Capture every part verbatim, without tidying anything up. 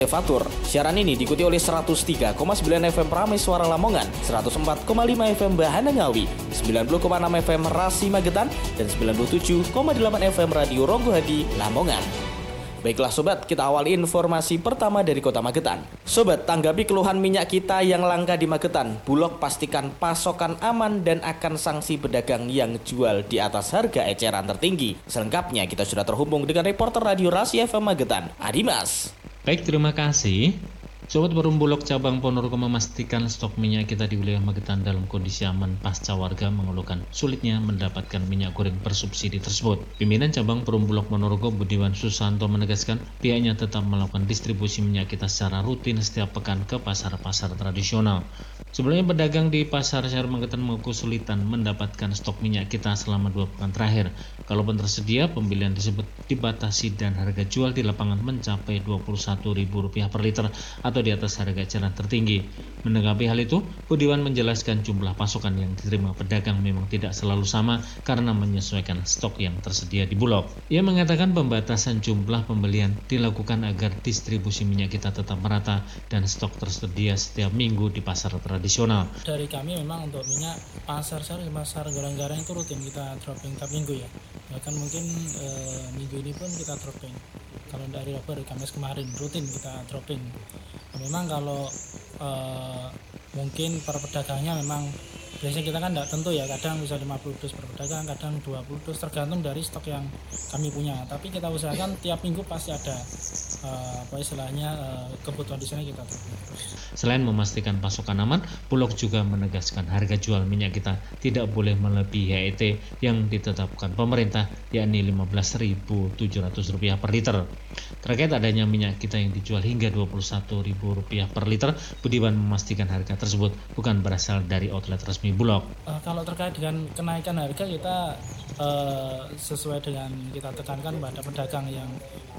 Fatur. Siaran ini diikuti oleh seratus tiga koma sembilan F M Ramai Suara Lamongan, seratus empat koma lima F M Bahana Ngawi, sembilan puluh koma enam F M Rasi Magetan, dan sembilan puluh tujuh koma delapan F M Radio Ronggo Hadi Lamongan. Baiklah sobat, kita awali informasi pertama dari Kota Magetan. Sobat, tanggapi keluhan minyak kita yang langka di Magetan, Bulog pastikan pasokan aman dan akan sanksi pedagang yang jual di atas harga eceran tertinggi. Selengkapnya kita sudah terhubung dengan reporter Radio Rasi F M Magetan, Adimas. Baik, terima kasih. Sobat Perum Bulog Cabang Ponorogo memastikan stok minyak kita di wilayah Magetan dalam kondisi aman pasca warga mengeluhkan sulitnya mendapatkan minyak goreng bersubsidi tersebut. Pimpinan Cabang Perum Bulog Ponorogo Budiwan Susanto menegaskan pihaknya tetap melakukan distribusi minyak kita secara rutin setiap pekan ke pasar-pasar tradisional. Sebelumnya pedagang di Pasar Syar Magetan mengaku kesulitan mendapatkan stok minyak kita selama dua pekan terakhir. Kalaupun tersedia, pembelian tersebut dibatasi dan harga jual di lapangan mencapai dua puluh satu ribu rupiah per liter atau di atas harga eceran tertinggi. Menanggapi hal itu, Budiwan menjelaskan jumlah pasokan yang diterima pedagang memang tidak selalu sama karena menyesuaikan stok yang tersedia di Bulog. Ia mengatakan pembatasan jumlah pembelian dilakukan agar distribusi minyak kita tetap merata dan stok tersedia setiap minggu di pasar tradisional. Dari kami memang untuk minyak pasar Syar, pasar Garang-Garang itu rutin kita dropping tiap minggu ya. Bahkan mungkin e, minggu ini pun kita dropping. Kalau dari Rabu, dari Kamis kemarin rutin kita dropping. Nah, memang kalau e, mungkin per pedagangnya memang biasanya kita kan tidak tentu ya, kadang bisa lima puluh dus per pedagang, kadang dua puluh dus, tergantung dari stok yang kami punya. Tapi kita usahakan tiap minggu pasti ada uh, apa istilahnya uh, kebutuhan di sana kita terus. Selain memastikan pasokan aman, Bulog juga menegaskan harga jual minyak kita tidak boleh melebihi H E T yang ditetapkan pemerintah, yakni lima belas ribu tujuh ratus rupiah per liter. Terkait adanya minyak kita yang dijual hingga dua puluh satu ribu rupiah per liter, Budiwan memastikan harga tersebut bukan berasal dari outlet resmi Bulog. Uh, kalau terkait dengan kenaikan harga, kita uh, sesuai dengan kita tekankan pada pedagang yang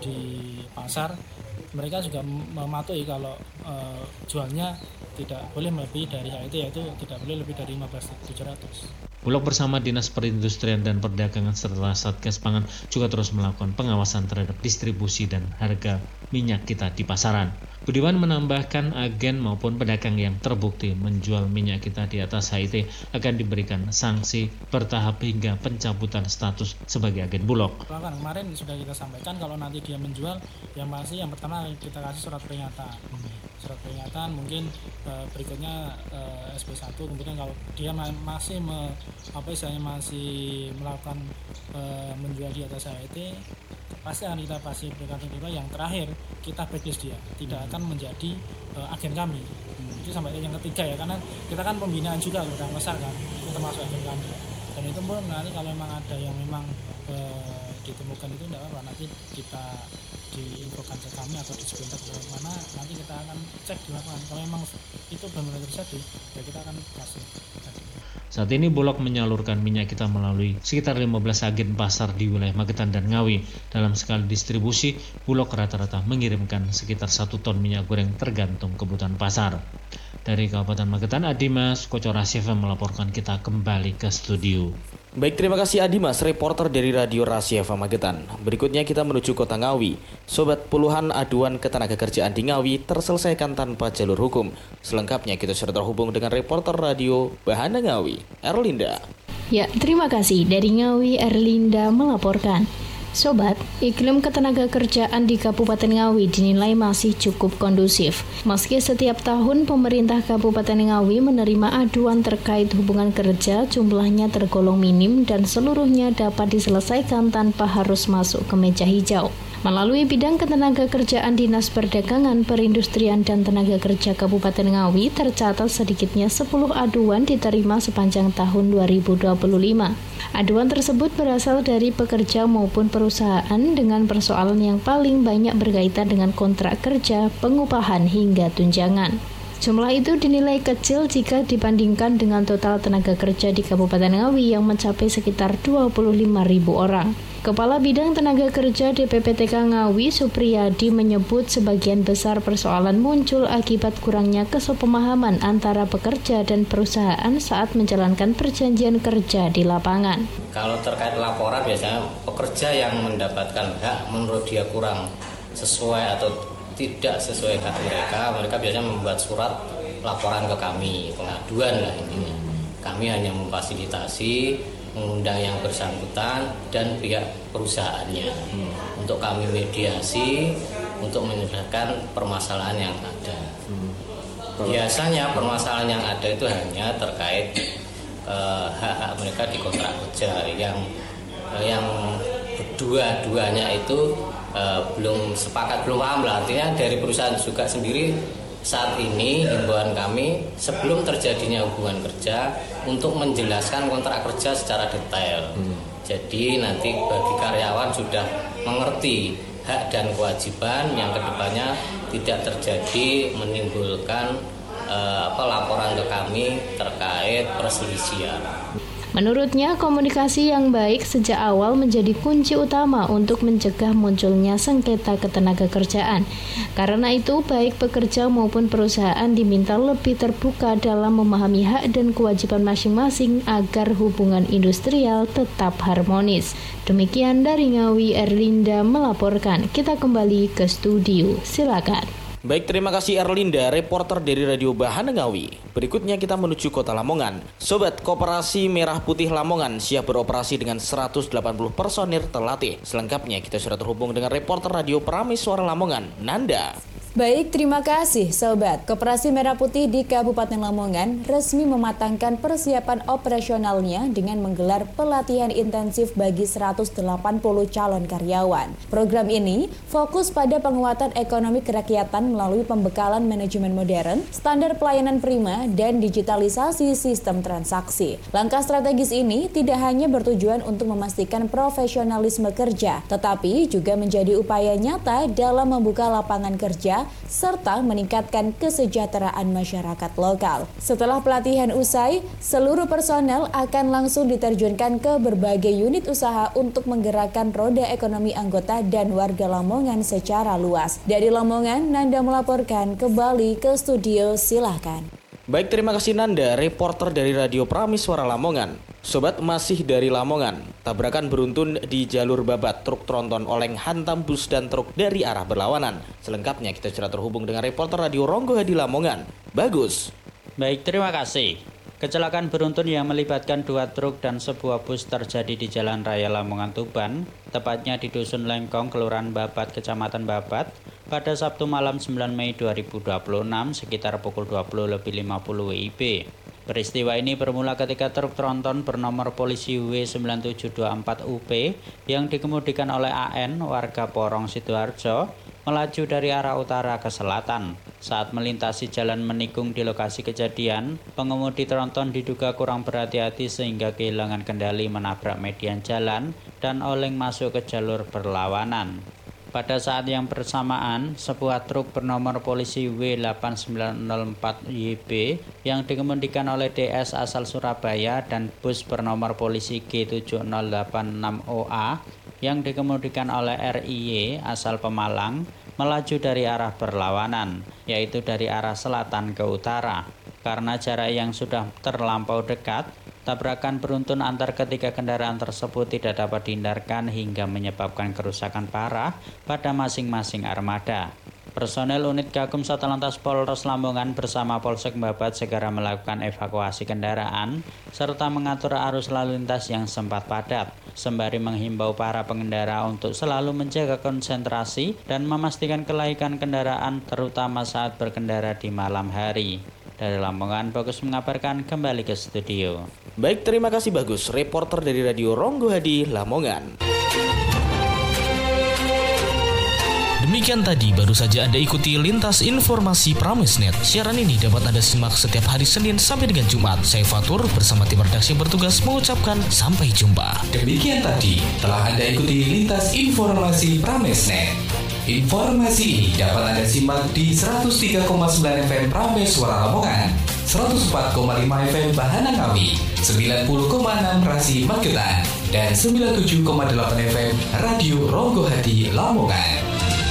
di pasar, mereka juga mematuhi kalau uh, jualnya tidak boleh melebihi dari H E T, yaitu tidak boleh lebih dari lima belas ribu tujuh ratus. Bulog bersama Dinas Perindustrian dan Perdagangan serta Satgas Pangan juga terus melakukan pengawasan terhadap distribusi dan harga minyak kita di pasaran. Budiwan menambahkan agen maupun pedagang yang terbukti menjual minyak kita di atas H E T akan diberikan sanksi bertahap hingga pencabutan status sebagai agen Bulog. Bahkan kemarin sudah kita sampaikan kalau nanti dia menjual, yang pasti yang pertama kita kasih surat peringatan. Surat peringatan mungkin uh, berikutnya uh, S P satu, kemudian kalau dia ma- masih me, apa istilahnya masih melakukan uh, menjual di atas H E T, pasti akan kita pasti berikan kedua. Yang terakhir kita blacklist dia, tidak akan menjadi uh, agen kami. Hmm. Itu sampai yang ketiga ya, karena kita kan pembinaan juga pedagang besar kan, itu termasuk agen kami. Dan itu pun nanti kalau memang ada yang memang uh, ditemukan itu tidak apa, nanti kita diinfokan ke kami atau disebutkan ke mana, nanti kita akan cek di lapangan. Kalau memang itu benar-benar terjadi, ya kita akan kasih. Saat ini Bulog menyalurkan minyak kita melalui sekitar lima belas agen pasar di wilayah Magetan dan Ngawi. Dalam sekali distribusi, Bulog rata-rata mengirimkan sekitar satu ton minyak goreng tergantung kebutuhan pasar. Dari Kabupaten Magetan, Adimas Kocorasi F M melaporkan, kita kembali ke studio. Baik, terima kasih Adimas, reporter dari Radio Rasi F M Magetan. Berikutnya kita menuju Kota Ngawi. Sobat, puluhan aduan ketenagakerjaan di Ngawi terselesaikan tanpa jalur hukum. Selengkapnya kita sudah terhubung dengan reporter Radio Bahana Ngawi, Erlinda. Ya, terima kasih. Dari Ngawi, Erlinda melaporkan. Sobat, iklim ketenagakerjaan di Kabupaten Ngawi dinilai masih cukup kondusif. Meski setiap tahun pemerintah Kabupaten Ngawi menerima aduan terkait hubungan kerja, jumlahnya tergolong minim dan seluruhnya dapat diselesaikan tanpa harus masuk ke meja hijau. Melalui bidang ketenagakerjaan Dinas Perdagangan, Perindustrian dan Tenaga Kerja Kabupaten Ngawi, tercatat sedikitnya sepuluh aduan diterima sepanjang tahun dua ribu dua puluh lima. Aduan tersebut berasal dari pekerja maupun perusahaan dengan persoalan yang paling banyak berkaitan dengan kontrak kerja, pengupahan hingga tunjangan. Jumlah itu dinilai kecil jika dibandingkan dengan total tenaga kerja di Kabupaten Ngawi yang mencapai sekitar dua puluh lima ribu orang. Kepala Bidang Tenaga Kerja D P P T K Ngawi, Supriyadi, menyebut sebagian besar persoalan muncul akibat kurangnya kesepemahaman antara pekerja dan perusahaan saat menjalankan perjanjian kerja di lapangan. Kalau terkait laporan, biasanya pekerja yang mendapatkan hak menurut dia kurang sesuai atau tidak sesuai hak mereka, mereka biasanya membuat surat laporan ke kami, pengaduan lah intinya. Kami hanya memfasilitasi, mengundang yang bersangkutan dan pihak perusahaannya hmm. untuk kami mediasi untuk menyelesaikan permasalahan yang ada. Hmm. Biasanya permasalahan yang ada itu hanya terkait uh, hak-hak mereka di kontrak kerja yang uh, yang kedua-duanya itu uh, belum sepakat, belum paham lah. Artinya dari perusahaan juga sendiri saat ini himbauan kami sebelum terjadinya hubungan kerja untuk menjelaskan kontrak kerja secara detail. Hmm. Jadi nanti bagi karyawan sudah mengerti hak dan kewajiban yang kedepannya tidak terjadi menimbulkan eh, apa, laporan ke kami terkait perselisihan. Menurutnya, komunikasi yang baik sejak awal menjadi kunci utama untuk mencegah munculnya sengketa ketenagakerjaan. Karena itu, baik pekerja maupun perusahaan diminta lebih terbuka dalam memahami hak dan kewajiban masing-masing agar hubungan industrial tetap harmonis. Demikian dari Ngawi, Erlinda melaporkan. Kita kembali ke studio. Silakan. Baik, terima kasih Erlinda, reporter dari Radio Bahana Ngawi. Berikutnya kita menuju Kota Lamongan. Sobat, Koperasi Merah Putih Lamongan siap beroperasi dengan seratus delapan puluh personil terlatih. Selengkapnya kita sudah terhubung dengan reporter Radio Pramai Suara Lamongan, Nanda. Baik, terima kasih Sobat. Koperasi Merah Putih di Kabupaten Lamongan resmi mematangkan persiapan operasionalnya dengan menggelar pelatihan intensif bagi seratus delapan puluh calon karyawan. Program ini fokus pada penguatan ekonomi kerakyatan melalui pembekalan manajemen modern, standar pelayanan prima, dan digitalisasi sistem transaksi. Langkah strategis ini tidak hanya bertujuan untuk memastikan profesionalisme kerja, tetapi juga menjadi upaya nyata dalam membuka lapangan kerja serta meningkatkan kesejahteraan masyarakat lokal. Setelah pelatihan usai, seluruh personel akan langsung diterjunkan ke berbagai unit usaha untuk menggerakkan roda ekonomi anggota dan warga Lamongan secara luas. Dari Lamongan, Nanda melaporkan kembali ke studio, silahkan. Baik, terima kasih Nanda, reporter dari Radio Pramai Suara Lamongan. Sobat, masih dari Lamongan, tabrakan beruntun di jalur babat, truk tronton oleng hantam bus dan truk dari arah berlawanan. Selengkapnya kita sudah terhubung dengan reporter Radio Ronggo Hadi Lamongan, Bagus. Baik, terima kasih. Kecelakaan beruntun yang melibatkan dua truk dan sebuah bus terjadi di Jalan Raya Lamongan Tuban, tepatnya di Dusun Lengkong, Kelurahan Babat, Kecamatan Babat, pada Sabtu malam sembilan Mei dua ribu dua puluh enam sekitar pukul dua puluh lebih lima puluh W I B. Peristiwa ini bermula ketika truk tronton bernomor polisi W sembilan tujuh dua empat U P yang dikemudikan oleh A N warga Porong Sidoarjo melaju dari arah utara ke selatan. Saat melintasi jalan menikung di lokasi kejadian, pengemudi tronton diduga kurang berhati-hati sehingga kehilangan kendali menabrak median jalan dan oleng masuk ke jalur berlawanan. Pada saat yang bersamaan, sebuah truk bernomor polisi W delapan sembilan nol empat Y B yang dikemudikan oleh D S asal Surabaya dan bus bernomor polisi G tujuh nol delapan enam O A yang dikemudikan oleh R I Y asal Pemalang melaju dari arah berlawanan, yaitu dari arah selatan ke utara. Karena jarak yang sudah terlampau dekat, tabrakan beruntun antar ketiga kendaraan tersebut tidak dapat dihindarkan hingga menyebabkan kerusakan parah pada masing-masing armada. Personel unit Gakum Satlantas Polres Lamongan bersama Polsek Babat segera melakukan evakuasi kendaraan serta mengatur arus lalu lintas yang sempat padat, sembari menghimbau para pengendara untuk selalu menjaga konsentrasi dan memastikan kelaikan kendaraan terutama saat berkendara di malam hari. Dari Lamongan, Bagus mengabarkan, kembali ke studio. Baik, terima kasih Bagus, reporter dari Radio Ronggo Hadi Lamongan. Demikian tadi baru saja Anda ikuti Lintas Informasi Pramesnet. Siaran ini dapat Anda simak setiap hari Senin sampai dengan Jumat. Saya Fatur bersama tim redaksi yang bertugas mengucapkan sampai jumpa. Demikian tadi telah Anda ikuti Lintas Informasi Pramesnet. Informasi ini dapat Anda simak di seratus tiga koma sembilan F M Pramai Suara Lamongan, seratus empat koma lima F M Bahana Ngawi, sembilan puluh koma enam Rasi Magetan, dan sembilan puluh tujuh koma delapan F M Radio Ronggo Hadi Lamongan.